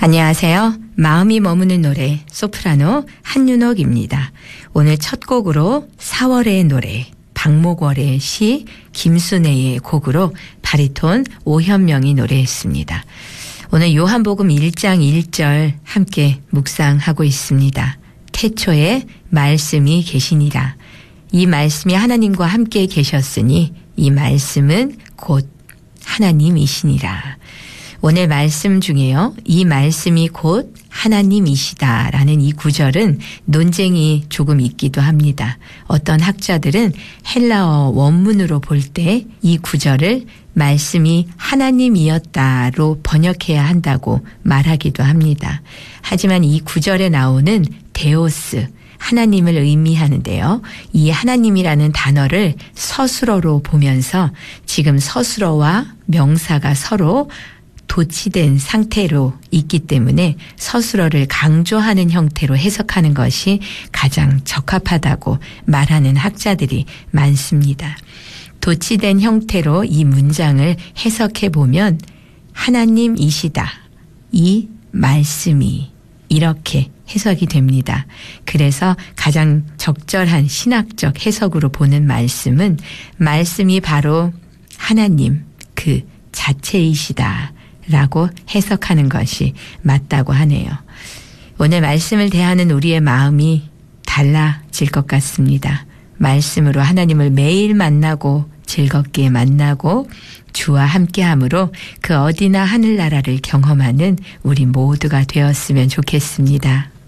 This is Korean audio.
안녕하세요. 마음이 머무는 노래 소프라노 한윤옥입니다. 오늘 첫 곡으로 4월의 노래 박목월의 시 김순애의 곡으로 바리톤 오현명이 노래했습니다. 오늘 요한복음 1장 1절 함께 묵상하고 있습니다. 태초에 말씀이 계시니라. 이 말씀이 하나님과 함께 계셨으니 이 말씀은 곧 하나님이시니라. 오늘 말씀 중에요. 이 말씀이 곧 하나님이시다라는 이 구절은 논쟁이 조금 있기도 합니다. 어떤 학자들은 헬라어 원문으로 볼 때 이 구절을 말씀이 하나님이었다로 번역해야 한다고 말하기도 합니다. 하지만 이 구절에 나오는 데오스, 하나님을 의미하는데요. 이 하나님이라는 단어를 서술어로 보면서 지금 서술어와 명사가 서로 도치된 상태로 있기 때문에 서술어를 강조하는 형태로 해석하는 것이 가장 적합하다고 말하는 학자들이 많습니다. 도치된 형태로 이 문장을 해석해 보면 하나님이시다. 이 말씀이 이렇게 해석이 됩니다. 그래서 가장 적절한 신학적 해석으로 보는 말씀은 말씀이 바로 하나님 그 자체이시다. 라고 해석하는 것이 맞다고 하네요. 오늘 말씀을 대하는 우리의 마음이 달라질 것 같습니다. 말씀으로 하나님을 매일 만나고 즐겁게 만나고 주와 함께함으로 그 어디나 하늘나라를 경험하는 우리 모두가 되었으면 좋겠습니다.